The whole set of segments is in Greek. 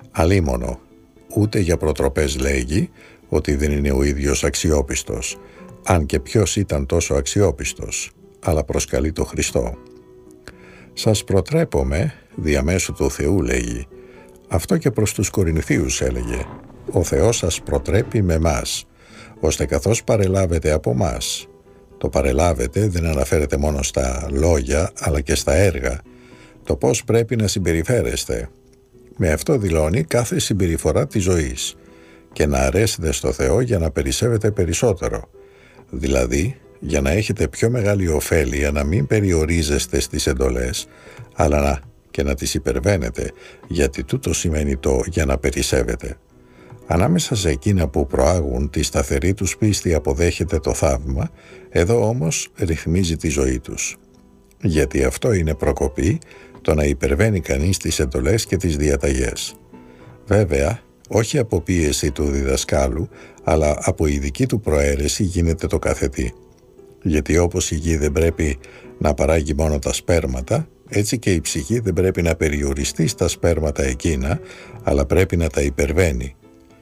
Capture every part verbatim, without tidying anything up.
Αλίμονο, ούτε για προτροπές λέγει ότι δεν είναι ο ίδιος αξιόπιστος, αν και ποιος ήταν τόσο αξιόπιστος, αλλά προσκαλεί το Χριστό. «Σας προτρέπομαι διαμέσου του Θεού», λέγει. Αυτό και προς τους Κορινθίους έλεγε. Ο Θεός σας προτρέπει με μας, ώστε καθώς παρελάβετε από μας. Το παρελάβετε δεν αναφέρεται μόνο στα λόγια, αλλά και στα έργα, το πώς πρέπει να συμπεριφέρεστε. Με αυτό δηλώνει κάθε συμπεριφορά της ζωής και να αρέσετε στο Θεό για να περισσεύετε περισσότερο, δηλαδή για να έχετε πιο μεγάλη ωφέλεια, να μην περιορίζεστε στις εντολές, αλλά να, και να τις υπερβαίνετε, γιατί τούτο σημαίνει το για να περισσεύετε. Ανάμεσα σε εκείνα που προάγουν τη σταθερή τους πίστη αποδέχεται το θαύμα, εδώ όμως ρυθμίζει τη ζωή τους. Γιατί αυτό είναι προκοπή, το να υπερβαίνει κανείς τις εντολές και τις διαταγές. Βέβαια, όχι από πίεση του διδασκάλου, αλλά από ειδική του προαίρεση γίνεται το καθετή. Γιατί όπως η γη δεν πρέπει να παράγει μόνο τα σπέρματα, έτσι και η ψυχή δεν πρέπει να περιοριστεί στα σπέρματα εκείνα, αλλά πρέπει να τα υπερβαίνει.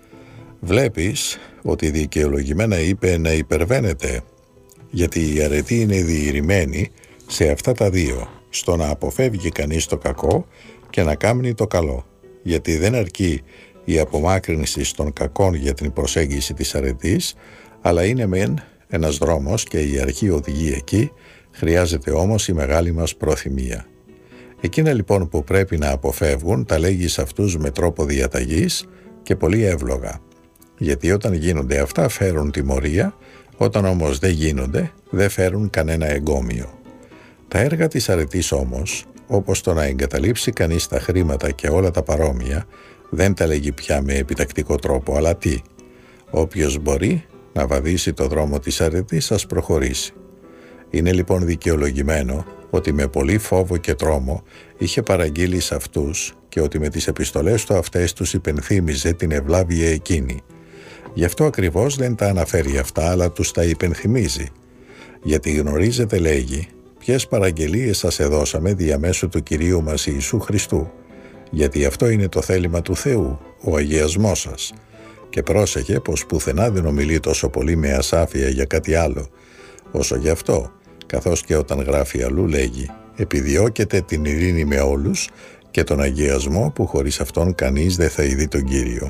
Βλέπεις ότι δικαιολογημένα είπε να υπερβαίνεται, γιατί η αρετή είναι διηρημένη σε αυτά τα δύο, στο να αποφεύγει κανείς το κακό και να κάμνει το καλό, γιατί δεν αρκεί η απομάκρυνση των κακών για την προσέγγιση της αρετής, αλλά είναι μεν ένας δρόμος και η αρχή οδηγεί εκεί, χρειάζεται όμως η μεγάλη μας προθυμία. Εκείνα λοιπόν που πρέπει να αποφεύγουν τα λέγει σε αυτούς με τρόπο διαταγής και πολύ εύλογα, γιατί όταν γίνονται αυτά φέρουν τιμωρία, όταν όμως δεν γίνονται δεν φέρουν κανένα εγκόμιο. Τα έργα της αρετής όμως, όπως το να εγκαταλείψει κανείς τα χρήματα και όλα τα παρόμοια, δεν τα λέγει πια με επιτακτικό τρόπο, αλλά τι? Όποιος μπορεί να βαδίσει το δρόμο της αρετής ας προχωρήσει. Είναι λοιπόν δικαιολογημένο ότι με πολύ φόβο και τρόμο είχε παραγγείλει σε αυτούς και ότι με τις επιστολές του αυτές τους υπενθύμιζε την ευλάβεια εκείνη. Γι' αυτό ακριβώς δεν τα αναφέρει αυτά, αλλά τους τα υπενθυμίζει. Γιατί γνωρίζετε, λέγει, ποιες παραγγελίες σας εδώσαμε διαμέσου του Κυρίου μας Ιησού Χριστού. Γιατί αυτό είναι το θέλημα του Θεού, ο αγιασμός σας. Και πρόσεχε πως πουθενά δεν ομιλεί τόσο πολύ με ασάφεια για κάτι άλλο, όσο γι' αυτό, καθώς και όταν γράφει αλλού λέγει «Επιδιώκετε την ειρήνη με όλους και τον αγιασμό που χωρίς αυτόν κανείς δεν θα ειδεί τον Κύριο».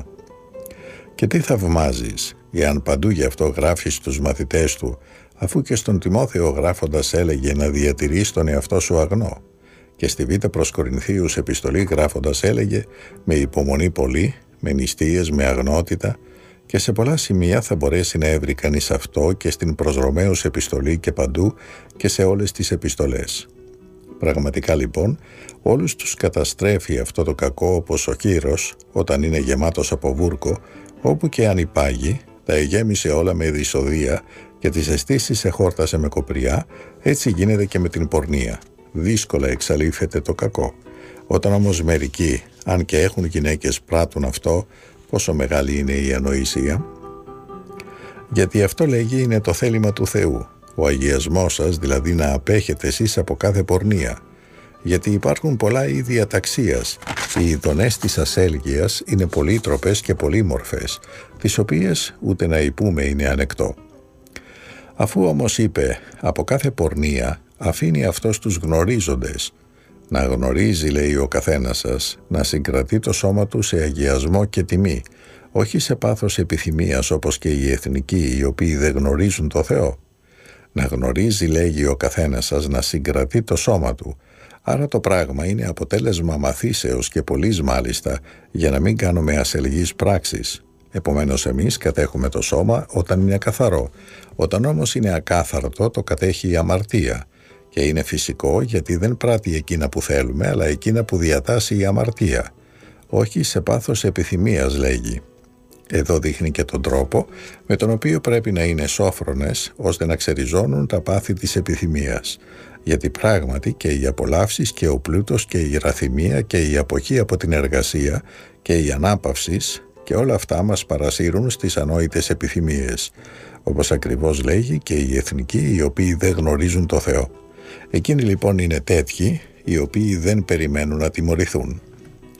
Και τι θαυμάζεις, εάν παντού γι' αυτό γράφει στους μαθητές του, αφού και στον Τιμόθεο γράφοντας έλεγε να διατηρείς τον εαυτό σου αγνό, και στη Β' προς Κορινθίους επιστολή γράφοντας έλεγε με υπομονή πολύ, με νηστείες, με αγνότητα, και σε πολλά σημεία θα μπορέσει να έβρει κανείς αυτό και στην προς Ρωμαίους επιστολή και παντού και σε όλες τις επιστολές. Πραγματικά λοιπόν όλους τους καταστρέφει αυτό το κακό, όπως ο Κύρος όταν είναι γεμάτος από βούρκο, όπου και αν υπάγει, τα εγέμισε όλα με δυσοδεία και τις αισθήσεις εχόρτασε με κοπριά, έτσι γίνεται και με την πορνεία. Δύσκολα εξαλείφεται το κακό. Όταν όμως μερικοί, αν και έχουν γυναίκες, πράττουν αυτό, πόσο μεγάλη είναι η ανοησία. Γιατί αυτό, λέγει, είναι το θέλημα του Θεού. Ο αγιασμός σας, δηλαδή να απέχετε εσείς από κάθε πορνεία. Γιατί υπάρχουν πολλά είδη αταξίας. Οι ειδονές της ασέλγειας είναι πολύτροπες και πολύμορφες, τις οποίες ούτε να υπούμε είναι ανεκτό. Αφού όμως είπε από κάθε πορνεία, αφήνει αυτός τους γνωρίζοντες. Να γνωρίζει, λέει, ο καθένας σας, να συγκρατεί το σώμα του σε αγιασμό και τιμή, όχι σε πάθος επιθυμίας όπως και οι εθνικοί οι οποίοι δεν γνωρίζουν το Θεό. Να γνωρίζει, λέγει, ο καθένας σας να συγκρατεί το σώμα του. Άρα το πράγμα είναι αποτέλεσμα μαθήσεως και πολλής μάλιστα, για να μην κάνουμε ασελγείς πράξεις. Επομένως εμείς κατέχουμε το σώμα όταν είναι καθαρό. Όταν όμως είναι ακάθαρτο το κατέχει η αμαρτία. Και είναι φυσικό γιατί δεν πράττει εκείνα που θέλουμε, αλλά εκείνα που διατάσσει η αμαρτία. Όχι σε πάθος επιθυμίας, λέγει. Εδώ δείχνει και τον τρόπο με τον οποίο πρέπει να είναι σόφρονες, ώστε να ξεριζώνουν τα πάθη της επιθυμίας. Γιατί πράγματι και οι απολαύσεις και ο πλούτος και η ραθυμία και η αποχή από την εργασία και η ανάπαυσεις και όλα αυτά μας παρασύρουν στις ανόητες επιθυμίες. Όπως ακριβώς λέγει και οι εθνικοί οι οποίοι δεν γνωρίζουν το Θεό. Εκείνοι λοιπόν είναι τέτοιοι οι οποίοι δεν περιμένουν να τιμωρηθούν.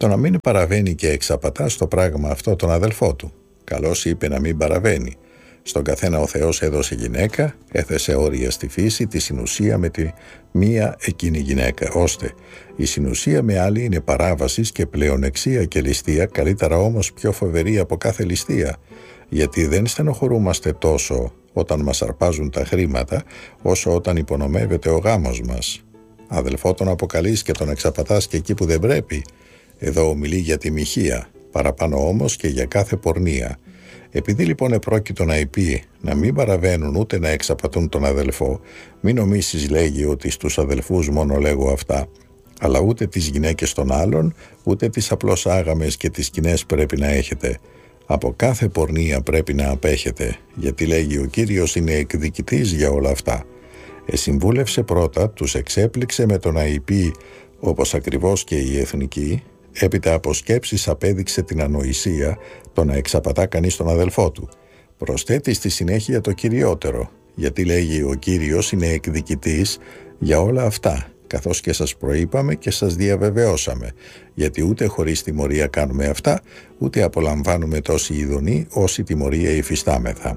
το να μην παραβαίνει και εξαπατά στο πράγμα αυτό τον αδελφό του. Καλώς είπε να μην παραβαίνει. Στον καθένα ο Θεός έδωσε γυναίκα, έθεσε όρια στη φύση, τη συνουσία με τη μία εκείνη γυναίκα, ώστε η συνουσία με άλλη είναι παράβασης και πλεονεξία και ληστεία, καλύτερα όμως πιο φοβερή από κάθε ληστεία, γιατί δεν στενοχωρούμαστε τόσο όταν μας αρπάζουν τα χρήματα, όσο όταν υπονομεύεται ο γάμος μας. Αδελφό τον αποκαλείς και τον εξαπατάς και εκεί που δεν πρέπει. Εδώ ομιλεί για τη μοιχεία, παραπάνω όμως και για κάθε πορνεία. Επειδή λοιπόν επρόκειτο να υπεί να μην παραβαίνουν ούτε να εξαπατούν τον αδελφό, μην νομίσεις, λέγει, ότι στους αδελφούς μόνο λέγω αυτά, αλλά ούτε τις γυναίκες των άλλων, ούτε τις απλώς άγαμες και τις κοινές πρέπει να έχετε. Από κάθε πορνεία πρέπει να απέχετε, γιατί λέγει ο Κύριος είναι εκδικητής για όλα αυτά. Εσυμβούλευσε πρώτα, τους εξέπληξε με το να υπεί, όπως ακριβώς και η εθνική, έπειτα από σκέψεις απέδειξε την ανοησία το να εξαπατά κανείς τον αδελφό του. Προσθέτει στη συνέχεια το κυριότερο, γιατί λέγει ο Κύριος είναι εκδικητής για όλα αυτά, καθώς και σας προείπαμε και σας διαβεβαιώσαμε, γιατί ούτε χωρίς τιμωρία κάνουμε αυτά, ούτε απολαμβάνουμε τόση ειδονή όση τιμωρία υφιστάμεθα.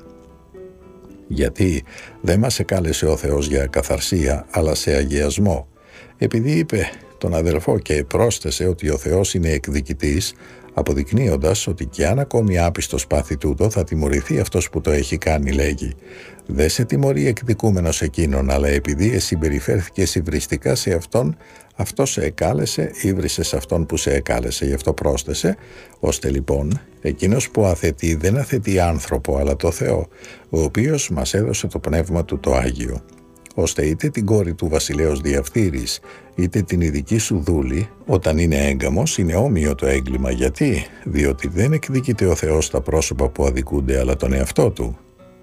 Γιατί δεν μας εκάλεσε ο Θεός για ακαθαρσία, αλλά σε αγιασμό. Επειδή είπε τον αδελφό και πρόσθεσε ότι ο Θεός είναι εκδικητής, αποδεικνύοντας ότι και αν ακόμη άπιστος πάθει τούτο, θα τιμωρηθεί αυτός που το έχει κάνει, λέγει. Δεν σε τιμωρεί εκδικούμενος εκείνον, αλλά επειδή συμπεριφέρθηκες υβριστικά σε αυτόν, αυτό σε εκάλεσε, ύβρισες αυτόν που σε εκάλεσε, γι' αυτό πρόσθεσε, ώστε λοιπόν εκείνος που αθετεί δεν αθετεί άνθρωπο, αλλά το Θεό, ο οποίος μας έδωσε το πνεύμα του το Άγιο, ώστε είτε την κόρη του βασιλέως διαφθείρεις, είτε την ειδική σου δούλη, όταν είναι έγκαμος, είναι όμοιο το έγκλημα. Γιατί? Διότι δεν εκδικείται ο Θεός τα πρόσωπα που αδικούνται, αλλά τον εαυτό του.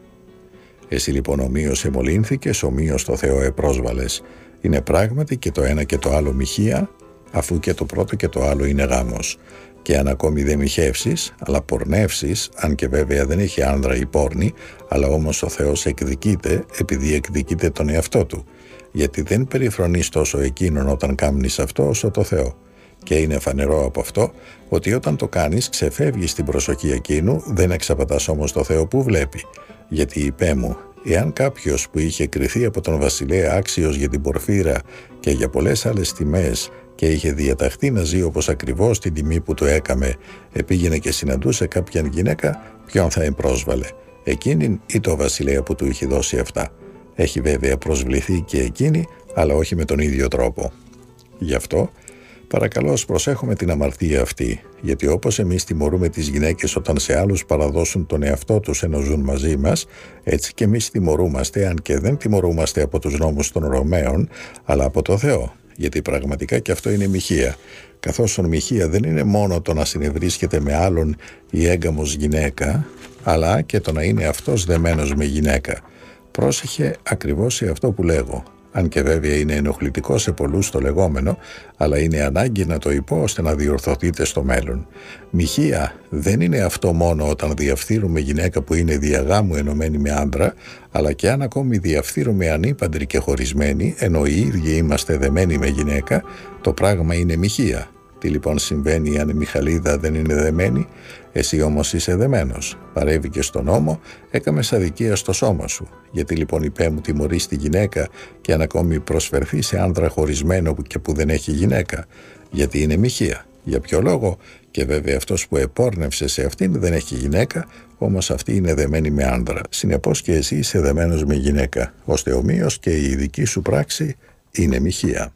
Εσύ λοιπόν ομοίως εμολύνθηκες, ομοίως το Θεό επρόσβαλες. Είναι πράγματι και το ένα και το άλλο μοιχεία, αφού και το πρώτο και το άλλο είναι γάμος. Και αν ακόμη δεν μοιχεύσεις, αλλά πορνεύσεις, αν και βέβαια δεν έχει άνδρα η πόρνη, αλλά όμως ο Θεός εκδικείται, επειδή εκδικείται τον εαυτό του. Γιατί δεν περιφρονείς τόσο εκείνον όταν κάμνεις αυτό, όσο το Θεό. Και είναι φανερό από αυτό, ότι όταν το κάνεις, ξεφεύγεις την προσοχή εκείνου, δεν εξαπατάς όμως το Θεό που βλέπει. Γιατί είπε μου, εάν κάποιος που είχε κριθεί από τον βασιλέα άξιος για την πορφύρα και για πολλές άλλες τιμές, και είχε διαταχθεί να ζει όπως ακριβώς την τιμή που το έκαμε, επήγαινε και συναντούσε κάποιαν γυναίκα, ποιον θα εμπρόσβαλε, εκείνην ή το βασιλέα που του είχε δώσει αυτά. Έχει βέβαια προσβληθεί και εκείνη, αλλά όχι με τον ίδιο τρόπο. Γι' αυτό, παρακαλώ προσέχουμε την αμαρτία αυτή, γιατί όπως εμείς τιμωρούμε τις γυναίκες όταν σε άλλους παραδώσουν τον εαυτό τους ενώ ζουν μαζί μας, έτσι και εμείς τιμωρούμαστε, αν και δεν τιμωρούμαστε από τους νόμους των Ρωμαίων, αλλά από το Θεό. Γιατί πραγματικά και αυτό είναι μοιχεία. Καθώς η μοιχεία δεν είναι μόνο το να συνευρίσκεται με άλλον η έγκαμος γυναίκα, αλλά και το να είναι αυτός δεμένος με γυναίκα. Πρόσεχε ακριβώς σε αυτό που λέγω. Αν και βέβαια είναι ενοχλητικό σε πολλούς το λεγόμενο, αλλά είναι ανάγκη να το υπώ ώστε να διορθωθείτε στο μέλλον. Μοιχεία δεν είναι αυτό μόνο όταν διαφθείρουμε γυναίκα που είναι διαγάμου ενωμένη με άντρα, αλλά και αν ακόμη διαφθείρουμε ανήπαντροι και χωρισμένοι, ενώ οι ίδιοι είμαστε δεμένοι με γυναίκα, το πράγμα είναι μοιχεία. Τι λοιπόν συμβαίνει αν η Μιχαλίδα δεν είναι δεμένη? Εσύ όμως είσαι δεμένος. Παρέβηκες στον νόμο, έκαμες αδικία στο σώμα σου. Γιατί λοιπόν είπε μου τιμωρείς τη γυναίκα και αν ακόμη προσφερθεί σε άνδρα χωρισμένο και που δεν έχει γυναίκα? Γιατί είναι μοιχεία. Για ποιο λόγο? Και βέβαια αυτός που επόρνευσε σε αυτήν δεν έχει γυναίκα, όμως αυτή είναι δεμένη με άνδρα. Συνεπώς και εσύ είσαι δεμένος με γυναίκα, ώστε ομοίως και η δική σου πράξη είναι μοιχεία.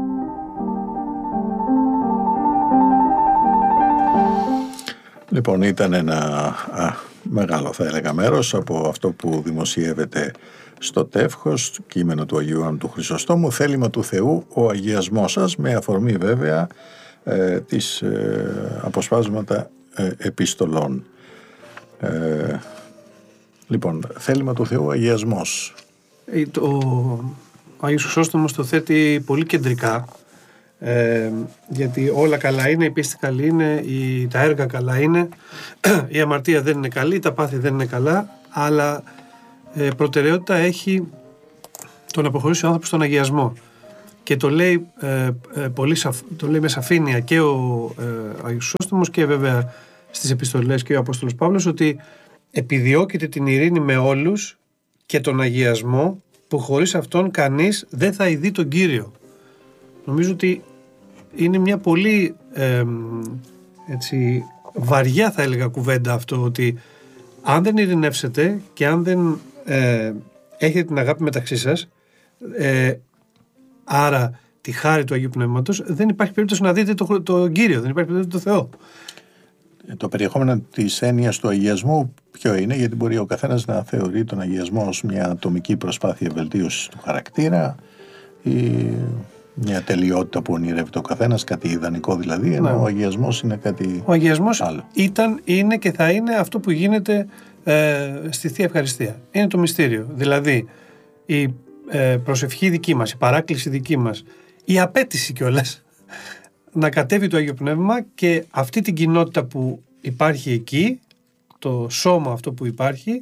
Λοιπόν, ήταν ένα α, μεγάλο θα έλεγα μέρος από αυτό που δημοσιεύεται στο Τεύχος, το κείμενο του Αγίου Ιωάννου του Χρυσοστόμου, θέλημα του Θεού ο αγιασμός σας, με αφορμή βέβαια ε, τις ε, αποσπάσματα ε, επιστολών. Ε, λοιπόν, θέλημα του Θεού αγιασμός. Ε, το, ο Άγιος Χρυσόστομος το θέτει πολύ κεντρικά. Ε, γιατί όλα καλά είναι, η πίστη καλή είναι, η, τα έργα καλά είναι, η αμαρτία δεν είναι καλή, τα πάθη δεν είναι καλά, αλλά ε, προτεραιότητα έχει το να προχωρήσει ο άνθρωπος στον αγιασμό. Και το λέει, ε, ε, πολύ σαφ, το λέει με σαφήνεια και ο ε, Άγιος Χρυσόστομος και βέβαια στις επιστολές και ο Απόστολος Παύλος, ότι επιδιώκεται την ειρήνη με όλους και τον αγιασμό, που χωρίς αυτόν κανείς δεν θα ειδεί τον Κύριο. Νομίζω ότι είναι μια πολύ ε, έτσι, βαριά, θα έλεγα, κουβέντα αυτό, ότι αν δεν ειρηνεύσετε και αν δεν ε, έχετε την αγάπη μεταξύ σας, ε, άρα τη χάρη του Αγίου Πνεύματος, δεν υπάρχει περίπτωση να δείτε τον το Κύριο, δεν υπάρχει περίπτωση το Θεό. Το περιεχόμενο της έννοιας του αγιασμού ποιο είναι? Γιατί μπορεί ο καθένας να θεωρεί τον αγιασμό ως μια ατομική προσπάθεια βελτίωσης του χαρακτήρα ή μια τελειότητα που ονειρεύεται ο καθένας, κάτι ιδανικό δηλαδή, ενώ ναι. ο αγιασμός είναι κάτι Ο αγιασμός άλλο. Ήταν, είναι και θα είναι αυτό που γίνεται ε, στη Θεία Ευχαριστία. Είναι το μυστήριο. Δηλαδή η ε, προσευχή δική μας, η παράκληση δική μας, η απέτηση κιόλας να κατέβει το Άγιο Πνεύμα και αυτή την κοινότητα που υπάρχει εκεί, το σώμα αυτό που υπάρχει,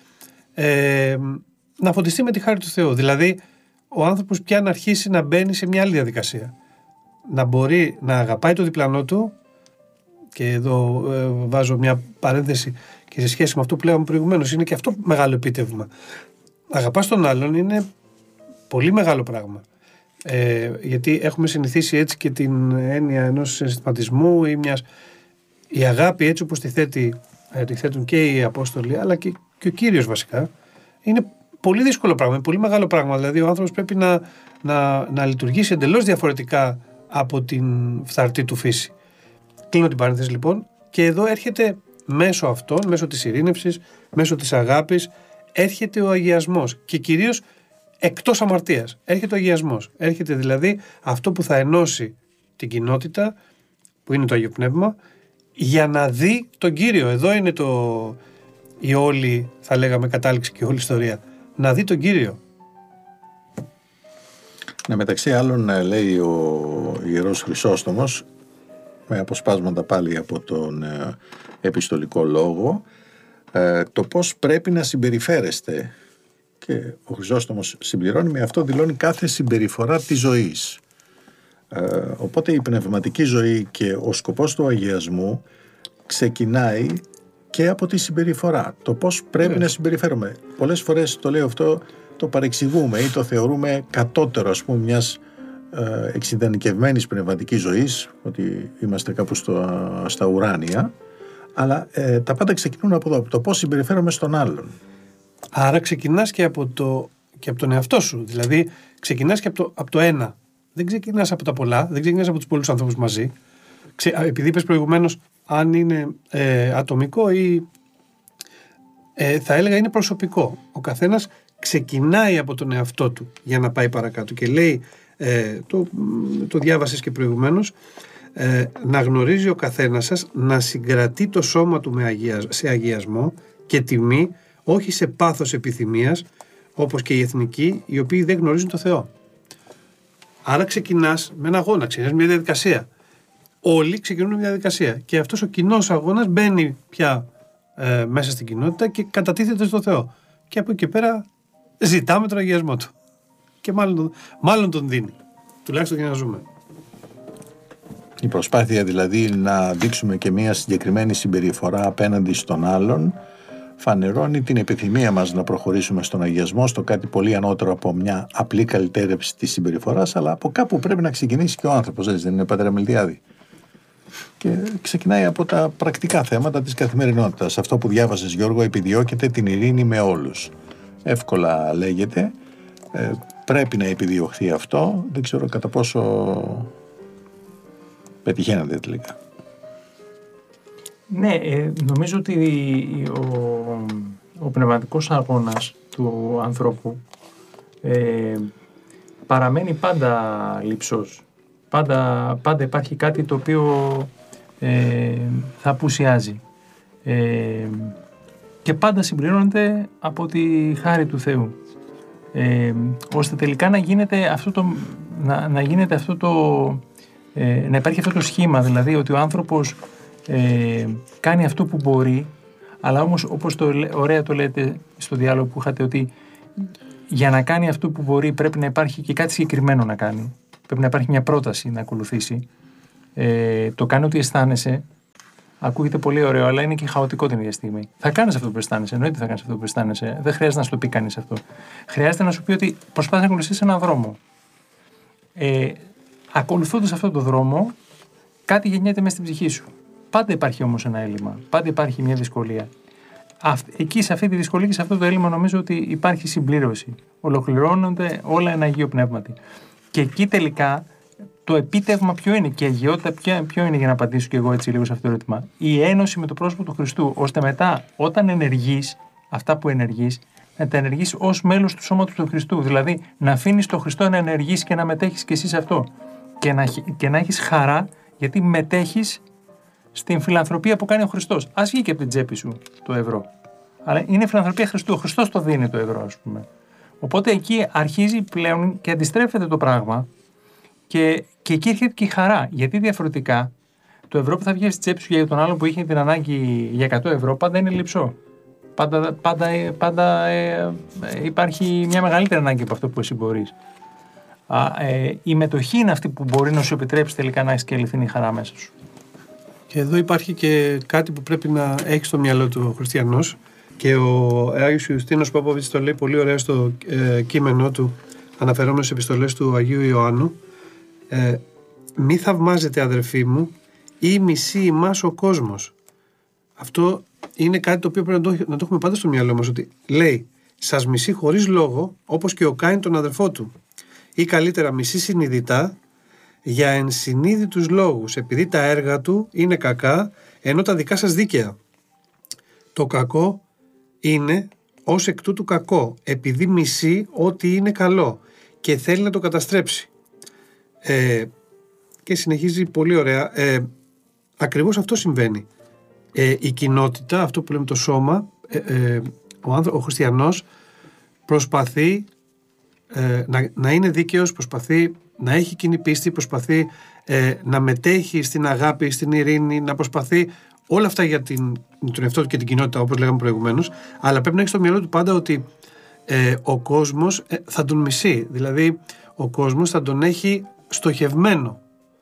ε, να φωτιστεί με τη χάρη του Θεού. Δηλαδή ο άνθρωπος πια να αρχίσει να μπαίνει σε μια άλλη διαδικασία. Να μπορεί να αγαπάει το διπλανό του, και εδώ ε, βάζω μια παρένθεση και σε σχέση με αυτό που λέγαμε προηγουμένως, είναι και αυτό μεγάλο επίτευγμα. Αγαπάς τον άλλον είναι πολύ μεγάλο πράγμα. Ε, γιατί έχουμε συνηθίσει έτσι και την έννοια ενός συναισθηματισμού ή μιας, η αγάπη έτσι όπως τη, θέτει, ε, τη θέτουν και οι Απόστολοι, αλλά και, και ο Κύριος βασικά, είναι πολύ δύσκολο πράγμα, είναι πολύ μεγάλο πράγμα. Δηλαδή ο άνθρωπος πρέπει να, να, να λειτουργήσει εντελώς διαφορετικά από την φθαρτή του φύση. Κλείνω την παρένθεση λοιπόν, και εδώ έρχεται μέσω αυτών, μέσω της ειρήνευσης, μέσω της αγάπης, έρχεται ο αγιασμός και κυρίως εκτός αμαρτίας. Έρχεται ο αγιασμός. Έρχεται δηλαδή αυτό που θα ενώσει την κοινότητα, που είναι το Άγιο Πνεύμα, για να δει τον Κύριο. Εδώ είναι το, η όλη, θα λέγαμε, κατάληξη και όλη ιστορία. Να δει τον Κύριο. Ναι, μεταξύ άλλων λέει ο Ιερός Χρυσόστομος, με αποσπάσματα πάλι από τον ε, επιστολικό λόγο, ε, το πώς πρέπει να συμπεριφέρεστε. Και ο Χρυσόστομος συμπληρώνει με αυτό, δηλώνει κάθε συμπεριφορά της ζωής. Ε, οπότε η πνευματική ζωή και ο σκοπός του αγιασμού ξεκινάει και από τη συμπεριφορά. Το πώς πρέπει yeah. να συμπεριφέρουμε. Πολλές φορές το λέω αυτό, το παρεξηγούμε ή το θεωρούμε κατώτερο, ας πούμε, μιας ε, εξειδανικευμένης πνευματικής ζωής, ότι είμαστε κάπου στο, στα ουράνια, αλλά ε, τα πάντα ξεκινούν από εδώ, από το πώς συμπεριφέρομαι στον άλλον. Άρα ξεκινάς και από, το, και από τον εαυτό σου. Δηλαδή ξεκινάς και από το, από το ένα. Δεν ξεκινάς από τα πολλά, δεν ξεκινάς από τους πολλούς ανθρώπους μαζί. Ξε, επειδή είπες προηγουμένως, αν είναι ε, ατομικό ή ε, θα έλεγα είναι προσωπικό. Ο καθένας ξεκινάει από τον εαυτό του για να πάει παρακάτω. Και λέει, ε, το, το διάβασες και προηγουμένως, ε, να γνωρίζει ο καθένας σας να συγκρατεί το σώμα του με αγία, σε αγιασμό και τιμή, όχι σε πάθος επιθυμίας, όπως και οι εθνικοί, οι οποίοι δεν γνωρίζουν το Θεό. Άρα ξεκινάς με ένα αγώνα, ξεκινάς μια διαδικασία. Όλοι ξεκινούν μια διαδικασία. Και αυτός ο κοινός αγώνας μπαίνει πια ε, μέσα στην κοινότητα και κατατίθεται στο Θεό. Και από εκεί και πέρα ζητάμε τον αγιασμό του. Και μάλλον, μάλλον τον δίνει. Τουλάχιστον για να ζούμε. Η προσπάθεια δηλαδή να δείξουμε και μια συγκεκριμένη συμπεριφορά απέναντι στον άλλον φανερώνει την επιθυμία μας να προχωρήσουμε στον αγιασμό, στο κάτι πολύ ανώτερο από μια απλή καλυτέρευση της συμπεριφοράς, αλλά από κάπου πρέπει να ξεκινήσει και ο άνθρωπος, δεν είναι, πατέρα Μιλτιάδη? Και ξεκινάει από τα πρακτικά θέματα της καθημερινότητας. Αυτό που διάβασες, Γιώργο, επιδιώκεται την ειρήνη με όλους. Εύκολα λέγεται, ε, πρέπει να επιδιωχθεί αυτό, δεν ξέρω κατά πόσο πετυχαίνεται τελικά. Ναι, ε, νομίζω ότι ο, ο πνευματικός αγώνας του ανθρώπου ε, παραμένει πάντα λειψός. Πάντα, πάντα υπάρχει κάτι το οποίο ε, θα απουσιάζει. Ε, και πάντα συμπληρώνεται από τη χάρη του Θεού. Ε, ώστε τελικά να γίνεται αυτό το, να, να γίνεται αυτό το ε, να υπάρχει αυτό το σχήμα, δηλαδή ότι ο άνθρωπος Ε, κάνει αυτό που μπορεί, αλλά όμως όπως το, ωραία το λέτε στο διάλογο που είχατε, ότι για να κάνει αυτό που μπορεί πρέπει να υπάρχει και κάτι συγκεκριμένο να κάνει. πρέπει να υπάρχει μια πρόταση να ακολουθήσει. Ε, το κάνει ότι αισθάνεσαι, ακούγεται πολύ ωραίο, αλλά είναι και χαοτικό την ίδια στιγμή. Θα κάνεις αυτό που αισθάνεσαι, εννοείται θα κάνεις αυτό που αισθάνεσαι. Δεν χρειάζεται να σου το πει κανείς αυτό. Χρειάζεται να σου πει ότι προσπάθησε να ακολουθήσεις έναν δρόμο. Ε, ακολουθώντας αυτόν τον δρόμο, κάτι γεννιέται μέσα στην ψυχή σου. Πάντα υπάρχει όμως ένα έλλειμμα, πάντα υπάρχει μια δυσκολία. Εκεί, σε αυτή τη δυσκολία και σε αυτό το έλλειμμα, νομίζω ότι υπάρχει συμπλήρωση. Ολοκληρώνονται όλα ένα Αγίο Πνεύματι. Και εκεί τελικά το επίτευγμα ποιο είναι και η αγιότητα ποιο είναι, για να απαντήσω και εγώ έτσι λίγο σε αυτό το ερώτημα. Η ένωση με το πρόσωπο του Χριστού, ώστε μετά όταν ενεργείς, αυτά που ενεργείς, να τα ενεργείς ως μέλος του σώματος του Χριστού. Δηλαδή να αφήνεις τον Χριστό να ενεργείς και να μετέχεις και εσύ σε αυτό. Και να, και να έχεις χαρά γιατί μετέχεις στην φιλανθρωπία που κάνει ο Χριστός. Ας βγει και από την τσέπη σου το ευρώ. Αλλά είναι φιλανθρωπία Χριστού. Ο Χριστός το δίνει το ευρώ, ας πούμε. Οπότε εκεί αρχίζει πλέον και αντιστρέφεται το πράγμα και, και εκεί έρχεται και η χαρά. Γιατί διαφορετικά το ευρώ που θα βγει στη τσέπη σου για τον άλλο που είχε την ανάγκη για εκατό ευρώ πάντα είναι λειψό. Πάντα, πάντα, πάντα ε, ε, υπάρχει μια μεγαλύτερη ανάγκη από αυτό που εσύ μπορείς. Α, ε, η μετοχή είναι αυτή που μπορεί να σου επιτρέψει τελικά να έχεις και αληθινή χαρά μέσα σου. Και εδώ υπάρχει και κάτι που πρέπει να έχει στο μυαλό του ο χριστιανός και ο Άγιος Ιουστίνος Πόποβιτς το λέει πολύ ωραία στο ε, κείμενό του αναφερόμενο στις επιστολές του Αγίου Ιωάννου. Ε, μη θαυμάζετε αδερφοί μου ή μισεί εμάς ο κόσμος. Αυτό είναι κάτι το οποίο πρέπει να το, να το έχουμε πάντα στο μυαλό μας, ότι λέει σας μισεί χωρίς λόγο όπως και ο Κάιν τον αδερφό του ή καλύτερα μισεί συνειδητά για ενσυνείδητους λόγους, επειδή τα έργα του είναι κακά, ενώ τα δικά σας δίκαια. Το κακό είναι ως εκ τούτου κακό, επειδή μισεί ό,τι είναι καλό και θέλει να το καταστρέψει. Ε, και συνεχίζει πολύ ωραία. Ε, ακριβώς αυτό συμβαίνει. Ε, η κοινότητα, αυτό που λέμε το σώμα, ε, ε, ο, άνθρω, ο χριστιανός προσπαθεί ε, να, να είναι δίκαιος, προσπαθεί να έχει κοινή πίστη, προσπαθεί ε, να μετέχει στην αγάπη, στην ειρήνη, να προσπαθεί όλα αυτά για την, τον εαυτό του και την κοινότητα, όπως λέγαμε προηγουμένως, αλλά πρέπει να έχει στο μυαλό του πάντα ότι ε, ο κόσμος ε, θα τον μισεί, δηλαδή ο κόσμος θα τον έχει στοχευμένο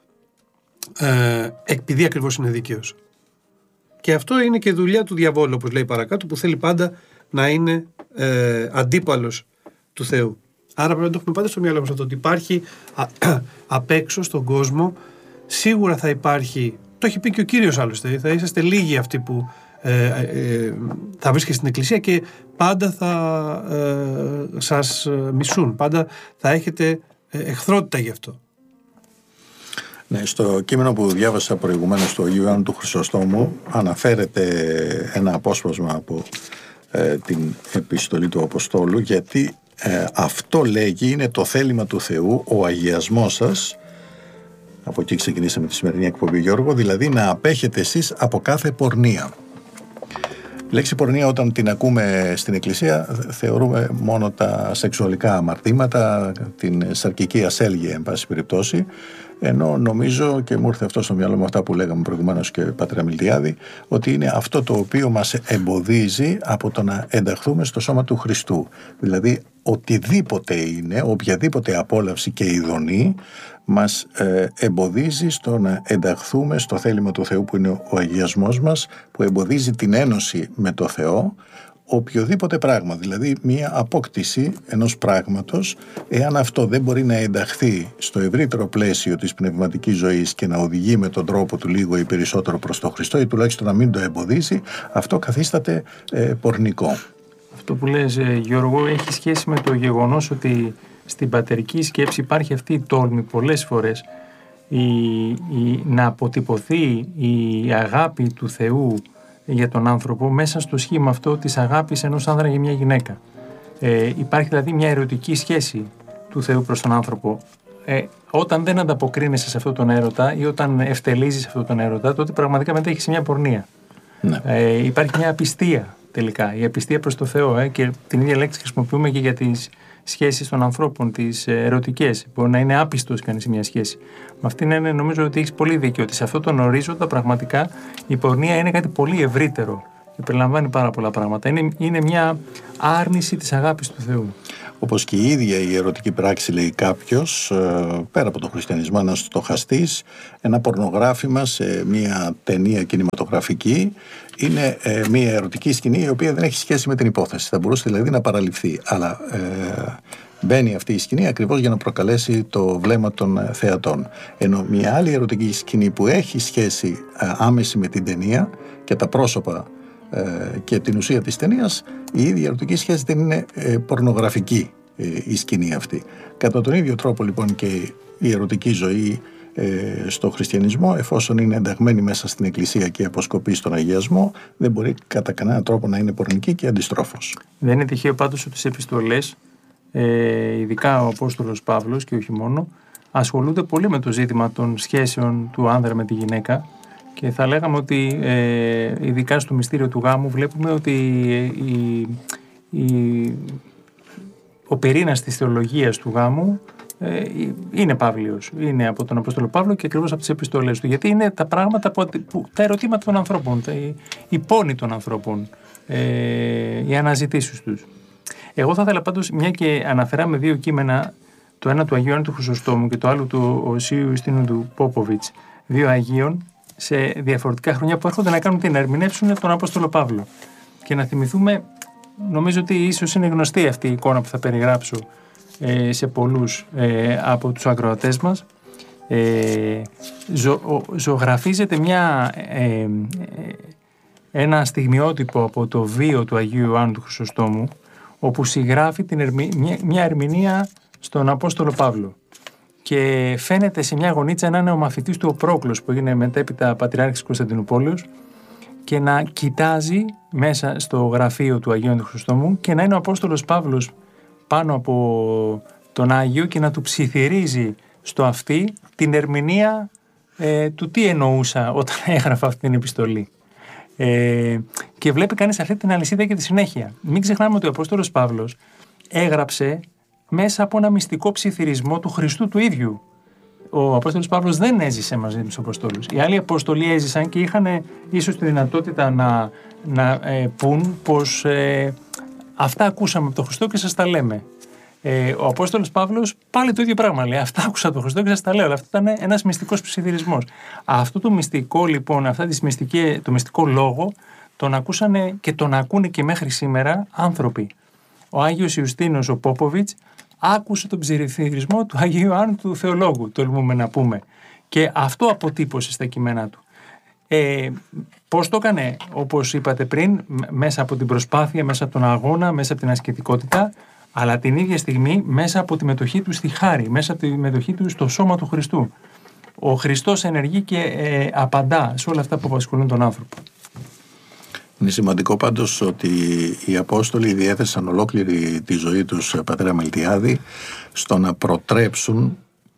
ε, επειδή ακριβώς είναι δίκαιος. Και αυτό είναι και δουλειά του διαβόλου, όπως λέει παρακάτω, που θέλει πάντα να είναι ε, αντίπαλος του Θεού. Άρα πρέπει να το έχουμε πάντα στο μυαλό μας αυτό, ότι υπάρχει α, απ' έξω στον κόσμο, σίγουρα θα υπάρχει, το έχει πει και ο Κύριος άλλωστε, θα είσαστε λίγοι αυτοί που ε, ε, θα βρίσκεστε στην εκκλησία και πάντα θα ε, σας μισούν, πάντα θα έχετε εχθρότητα γι' αυτό. Ναι, στο κείμενο που διάβασα προηγουμένως του Αγίου Ιωάννου του Χρυσοστόμου αναφέρεται ένα απόσπασμα από ε, την επιστολή του Αποστόλου, γιατί ε, αυτό λέγει είναι το θέλημα του Θεού, ο αγιασμός σας. Από εκεί ξεκινήσαμε τη σημερινή εκπομπή, Γιώργο, δηλαδή να απέχετε εσείς από κάθε πορνεία. Η λέξη πορνεία, όταν την ακούμε στην Εκκλησία, θεωρούμε μόνο τα σεξουαλικά αμαρτήματα, την σαρκική ασέλγεια, εν πάση περιπτώσει, ενώ νομίζω, και μου ήρθε αυτό στο μυαλό με αυτά που λέγαμε προηγουμένως και πατέρα Μιλτιάδη, ότι είναι αυτό το οποίο μας εμποδίζει από το να ενταχθούμε στο σώμα του Χριστού. Δηλαδή, οτιδήποτε είναι, οποιαδήποτε απόλαυση και ειδονή, μας ε, εμποδίζει στο να ενταχθούμε στο θέλημα του Θεού, που είναι ο αγιασμός μας, που εμποδίζει την ένωση με το Θεό, οποιοδήποτε πράγμα, δηλαδή μία απόκτηση ενός πράγματος, εάν αυτό δεν μπορεί να ενταχθεί στο ευρύτερο πλαίσιο της πνευματικής ζωής και να οδηγεί με τον τρόπο του λίγο ή περισσότερο προς τον Χριστό, ή τουλάχιστον να μην το εμποδίσει, αυτό καθίσταται ε, πορνικό. Αυτό που λες, Γιώργο, έχει σχέση με το γεγονός ότι στην πατερική σκέψη υπάρχει αυτή η τόλμη πολλές φορές η, η, να αποτυπωθεί η αγάπη του Θεού για τον άνθρωπο μέσα στο σχήμα αυτό της αγάπης ενός άνδρα για μια γυναίκα. Ε, υπάρχει δηλαδή μια ερωτική σχέση του Θεού προς τον άνθρωπο. Ε, όταν δεν ανταποκρίνεσαι σε αυτόν τον έρωτα ή όταν ευτελίζεις αυτόν τον έρωτα, τότε πραγματικά μετέχεις σε μια πορνεία. Ναι. Ε, υπάρχει μια απιστία τελικά, η απιστία προς το Θεό, ε, και την ίδια λέξη χρησιμοποιούμε και για τις σχέσεις των ανθρώπων, τις ερωτικές. Μπορεί να είναι άπιστος κανείς σε μια σχέση. Με αυτήν είναι, νομίζω ότι έχεις πολύ δίκιο, ότι σε αυτόν τον ορίζοντα πραγματικά η πορνεία είναι κάτι πολύ ευρύτερο και περιλαμβάνει πάρα πολλά πράγματα. Είναι, είναι μια άρνηση της αγάπης του Θεού. Όπως και η ίδια η ερωτική πράξη, λέει κάποιος, πέρα από τον χριστιανισμό, ένας στοχαστής, ένα πορνογράφημα σε μια ταινία κινηματογραφική είναι ε, μια ερωτική σκηνή η οποία δεν έχει σχέση με την υπόθεση. Θα μπορούσε δηλαδή να παραληφθεί, αλλά ε, μπαίνει αυτή η σκηνή ακριβώς για να προκαλέσει το βλέμμα των ε, θεατών. Ενώ μια άλλη ερωτική σκηνή που έχει σχέση ε, άμεση με την ταινία και τα πρόσωπα και την ουσία της ταινίας, η ίδια ερωτική σχέση δεν είναι ε, πορνογραφική ε, η σκηνή αυτή. Κατά τον ίδιο τρόπο λοιπόν και η ερωτική ζωή ε, στο χριστιανισμό, εφόσον είναι ενταγμένη μέσα στην Εκκλησία και αποσκοπεί στον αγιασμό, δεν μπορεί κατά κανένα τρόπο να είναι πορνική και αντιστρόφως. Δεν είναι τυχαίο πάντως ότι στις επιστολές, ε, ειδικά ο Απόστολος Παύλος και όχι μόνο, ασχολούνται πολύ με το ζήτημα των σχέσεων του άνδρα με τη γυναίκα. Και θα λέγαμε ότι ε, ειδικά στο μυστήριο του γάμου βλέπουμε ότι η, η, ο πυρήνας της θεολογίας του γάμου ε, είναι Παύλιος, είναι από τον Απόστολο Παύλο και ακριβώς από τις επιστολές του, γιατί είναι τα πράγματα, που, που, τα ερωτήματα των ανθρώπων, τα, οι, οι πόνοι των ανθρώπων, ε, οι αναζητήσεις τους. Εγώ θα ήθελα πάντως, μια και αναφεράμε δύο κείμενα, το ένα του Αγίου Ιωάννου του Χρυσοστόμου και το άλλο του Οσίου Ιουστίνου του Πόποβιτς, δύο Αγίων, σε διαφορετικά χρόνια, που έρχονται να κάνουν τι, να ερμηνεύσουν τον Απόστολο Παύλο. Και να θυμηθούμε, νομίζω ότι ίσως είναι γνωστή αυτή η εικόνα που θα περιγράψω ε, σε πολλούς ε, από τους ακροατές μας. Ε, ζω, ζωγραφίζεται μια, ε, ε, ένα στιγμιότυπο από το βίο του Αγίου Ιωάννου του Χρυσοστόμου, όπου συγγράφει την ερμη, μια, μια ερμηνεία στον Απόστολο Παύλο. Και φαίνεται σε μια γωνίτσα να είναι ο μαθητής του ο Πρόκλος, που έγινε μετέπειτα πατριάρχης Κωνσταντινούπολεως, και να κοιτάζει μέσα στο γραφείο του Αγίου του Χρυσοστόμου και να είναι ο Απόστολος Παύλος πάνω από τον Άγιο και να του ψιθυρίζει στο αυτί την ερμηνεία ε, του τι εννοούσα όταν έγραφα αυτή την επιστολή. Ε, και βλέπει κανείς αυτή την αλυσίδα και τη συνέχεια. Μην ξεχνάμε ότι ο Απόστολος Παύλος έγραψε μέσα από ένα μυστικό ψιθυρισμό του Χριστού του ίδιου. Ο Απόστολος Παύλος δεν έζησε μαζί με τους Αποστόλους. Οι άλλοι Απόστολοι έζησαν και είχαν ίσως τη δυνατότητα να, να ε, πούν πως ε, αυτά ακούσαμε από τον Χριστό και σας τα λέμε. Ε, ο Απόστολος Παύλος πάλι το ίδιο πράγμα λέει. Αυτά άκουσα από τον Χριστό και σας τα λέω. Αλλά αυτό ήταν ένας μυστικός ψιθυρισμός. Αυτό το μυστικό λοιπόν, αυτά τις μυστικές, το μυστικό λόγο, τον ακούσανε και τον ακούνε και μέχρι σήμερα άνθρωποι. Ο Άγιος Ιουστίνος ο Πόποβιτς άκουσε τον ψιθυρισμό του Αγίου Ιωάννου του Θεολόγου, τολμούμε να πούμε. Και αυτό αποτύπωσε στα κείμενά του. Ε, πώς το έκανε, όπως είπατε πριν, μέσα από την προσπάθεια, μέσα από τον αγώνα, μέσα από την ασκητικότητα, αλλά την ίδια στιγμή μέσα από τη μετοχή του στη χάρη, μέσα από τη μετοχή του στο σώμα του Χριστού. Ο Χριστός ενεργεί και ε, απαντά σε όλα αυτά που απασχολούν τον άνθρωπο. Είναι σημαντικό πάντως ότι οι Απόστολοι διέθεσαν ολόκληρη τη ζωή τους, πατέρα Μελτιάδη, στο να προτρέψουν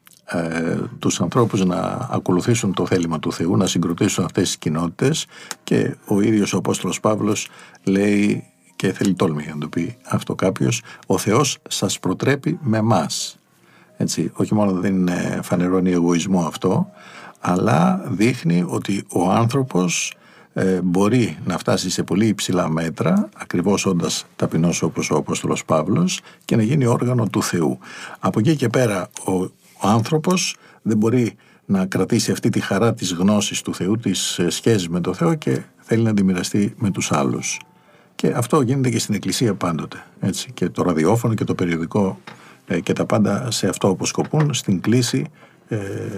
ε, τους ανθρώπους να ακολουθήσουν το θέλημα του Θεού, να συγκροτήσουν αυτές τις κοινότητες, και ο ίδιος ο Απόστολος Παύλος λέει, και θέλει τόλμη να το πει αυτό κάποιος, ο Θεός σας προτρέπει με μας. Έτσι, όχι μόνο δεν φανερώνει εγωισμό αυτό, αλλά δείχνει ότι ο άνθρωπος ε, μπορεί να φτάσει σε πολύ υψηλά μέτρα, ακριβώς όντας ταπεινός όπως ο Απόστολος Παύλος, και να γίνει όργανο του Θεού. Από εκεί και πέρα ο, ο άνθρωπος δεν μπορεί να κρατήσει αυτή τη χαρά της γνώσης του Θεού, της σχέσης με το Θεό, και θέλει να τη μοιραστεί με τους άλλους. Και αυτό γίνεται και στην Εκκλησία πάντοτε. Έτσι. Και το ραδιόφωνο και το περιοδικό ε, και τα πάντα σε αυτό αποσκοπούν, στην κλίση ε,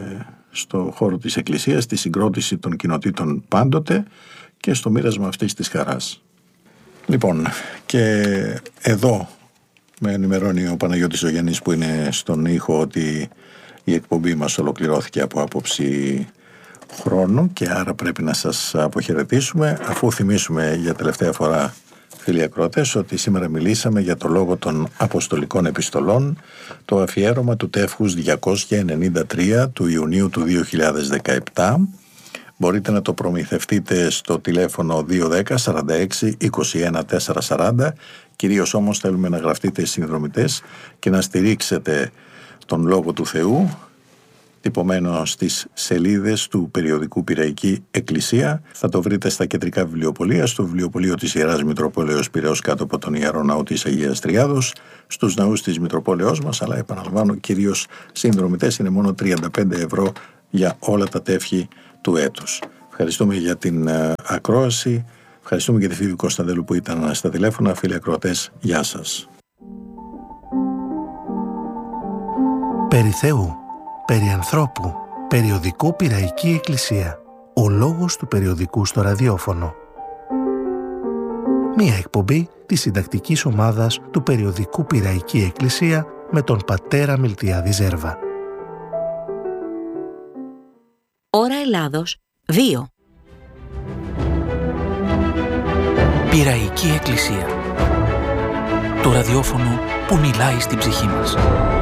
στο χώρο της Εκκλησίας, στη συγκρότηση των κοινοτήτων πάντοτε και στο μοίρασμα αυτής της χαράς. Λοιπόν, και εδώ με ενημερώνει ο Παναγιώτης Ζωγενής που είναι στον ήχο ότι η εκπομπή μας ολοκληρώθηκε από άποψη χρόνου και άρα πρέπει να σας αποχαιρετήσουμε, αφού θυμίσουμε για τελευταία φορά, φίλοι ακροατές, ότι σήμερα μιλήσαμε για το λόγο των Αποστολικών Επιστολών, το αφιέρωμα του τεύχους διακόσια ενενήντα τρία του Ιουνίου του δύο χιλιάδες δεκαεπτά. Μπορείτε να το προμηθευτείτε στο τηλέφωνο δύο ένα μηδέν σαράντα έξι είκοσι ένα τετρακόσια σαράντα. Κυρίως όμως θέλουμε να γραφτείτε συνδρομητές και να στηρίξετε τον Λόγο του Θεού, τυπωμένο στις σελίδες του περιοδικού Πειραϊκή Εκκλησία. Θα το βρείτε στα κεντρικά βιβλιοπωλεία, στο βιβλιοπωλείο της Ιεράς Μητροπόλεως Πειραιώς κάτω από τον Ιερό Ναό της Αγίας Τριάδος, στους ναούς της Μητροπόλεως μας, αλλά επαναλαμβάνω κυρίως συνδρομητές, είναι μόνο τριάντα πέντε ευρώ για όλα τα τεύχη του έτους. Ευχαριστούμε για την uh, ακρόαση, ευχαριστούμε και τη φίλη Κωνσταντέλου που ήταν στα τηλέφωνα. Φίλοι ακροατές, γεια σας. Περί Θεού, περί ανθρώπου, περιοδικό Πειραϊκή Εκκλησία. Ο λόγος του περιοδικού στο ραδιόφωνο. Μία εκπομπή της συντακτικής ομάδας του περιοδικού Πειραϊκή Εκκλησία με τον πατέρα Μιλτιάδη Ζέρβα. Ώρα Ελλάδος δύο. Πειραϊκή Εκκλησία. Το ραδιόφωνο που μιλάει στην ψυχή μας.